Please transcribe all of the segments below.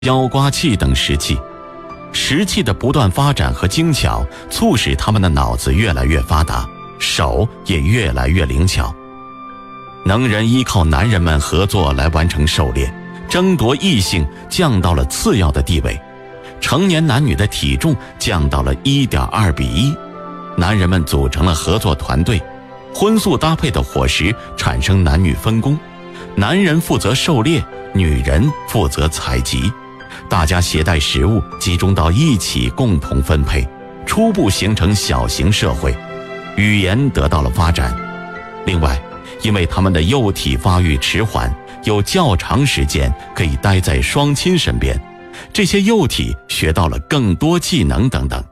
消刮器等石器。石器的不断发展和精巧，促使他们的脑子越来越发达，手也越来越灵巧。能人依靠男人们合作来完成狩猎，争夺异性降到了次要的地位。成年男女的体重降到了1.2比1，男人们组成了合作团队，荤素搭配的伙食产生男女分工，男人负责狩猎，女人负责采集，大家携带食物集中到一起共同分配，初步形成小型社会，语言得到了发展。另外，因为他们的幼体发育迟缓，有较长时间可以待在双亲身边，这些幼体学到了更多技能等等。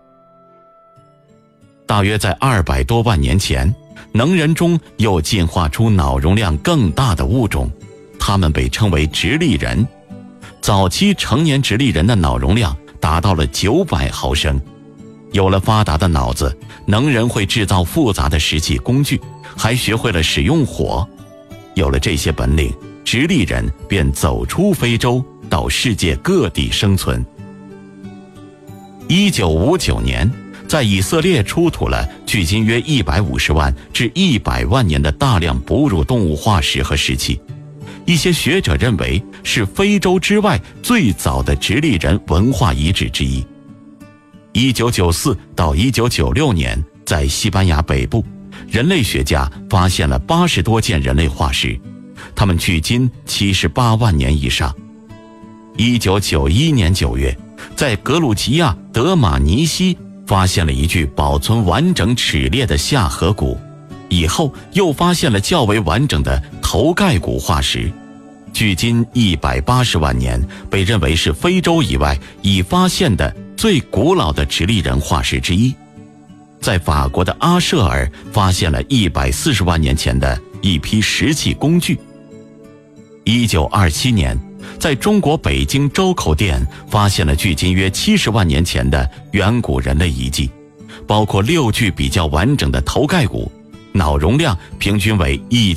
大约在200多万年前，能人中又进化出脑容量更大的物种，它们被称为直立人。早期成年直立人的脑容量达到了900毫升。有了发达的脑子，能人会制造复杂的石器工具，还学会了使用火。有了这些本领，直立人便走出非洲，到世界各地生存。1959年，在以色列出土了距今约150万至100万年的大量哺乳动物化石和石器，一些学者认为是非洲之外最早的直立人文化遗址之一。1994到1996年，在西班牙北部，人类学家发现了80多件人类化石，它们距今78万年以上。1991年9月，在格鲁吉亚德马尼西发现了一具保存完整齿列的下颌骨，以后又发现了较为完整的头盖骨化石，距今180万年，被认为是非洲以外已发现的最古老的直立人化石之一。在法国的阿舍尔发现了140万年前的一批石器工具。1927年，在中国北京周口店发现了距今约70万年前的远古人类遗迹，包括6具比较完整的头盖骨，脑容量平均为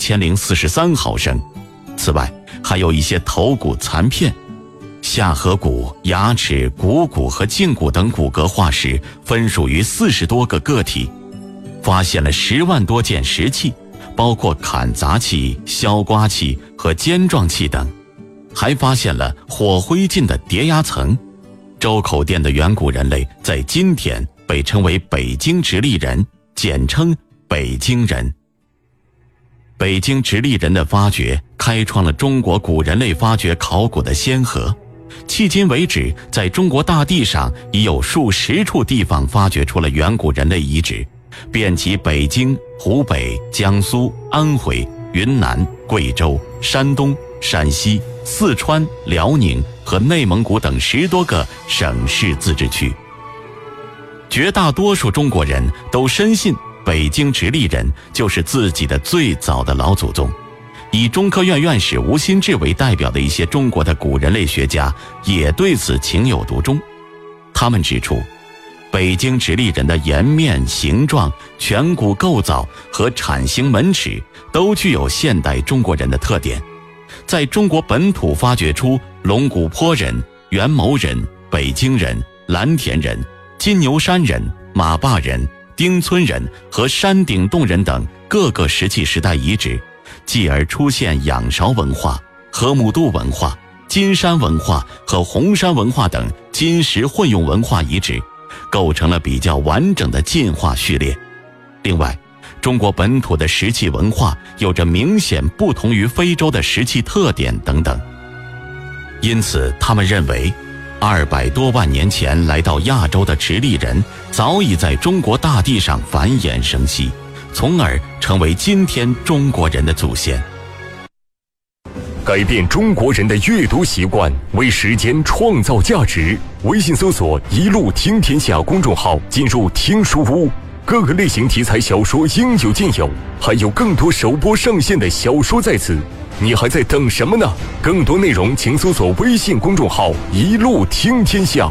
1043毫升。此外，还有一些头骨残片。下颌骨、牙齿、股骨和胫骨等骨骼化石分属于40多个个体，发现了10万多件石器，包括砍砸器、削刮器和尖状器等，还发现了火灰烬的叠压层。周口店的远古人类在今天被称为北京直立人，简称北京人。北京直立人的发掘开创了中国古人类发掘考古的先河，迄今为止，在中国大地上已有数十处地方发掘出了远古人类遗址，遍及北京、湖北、江苏、安徽、云南、贵州、山东、陕西、四川、辽宁和内蒙古等10多个省市自治区。绝大多数中国人都深信北京直立人就是自己的最早的老祖宗。以中科院院士吴新志为代表的一些中国的古人类学家也对此情有独钟。他们指出，北京直立人的颜面、形状、颧骨构造和铲形门齿都具有现代中国人的特点。在中国本土发掘出龙骨坡人、元谋人、北京人、蓝田人、金牛山人、马坝人、丁村人和山顶洞人等各个石器时代遗址，继而出现仰韶文化、河姆渡文化、金山文化和红山文化等金石混用文化遗址，构成了比较完整的进化序列。另外，中国本土的石器文化有着明显不同于非洲的石器特点等等。因此，他们认为200多万年前来到亚洲的直立人早已在中国大地上繁衍生息，从而成为今天中国人的祖先。 改变中国人的阅读习惯，为时间创造价值。微信搜索“一路听天下”公众号，进入听书屋，各个类型题材小说应有尽有，还有更多首播上线的小说在此，你还在等什么呢？更多内容请搜索微信公众号“一路听天下”。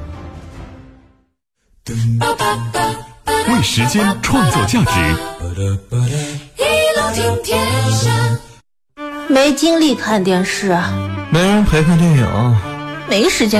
为时间创造价值， 一路听天下。 没精力看电视， 没人陪看电影， 没时间